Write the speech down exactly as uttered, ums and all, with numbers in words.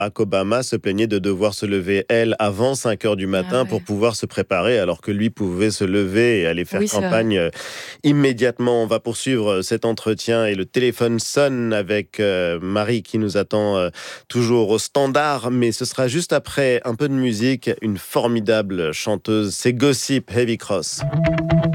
Barack Obama se plaignait de devoir se lever, elle, avant cinq heures du matin Ah pour ouais. pouvoir se préparer, alors que lui pouvait se lever et aller faire Oui, c'est vrai. campagne euh, immédiatement. On va poursuivre euh, cet entretien et le téléphone sonne avec euh, Marie qui nous attend euh, toujours au standard, mais ce sera juste après un peu de musique, une formidable chanteuse, c'est Gossip Heavy Cross.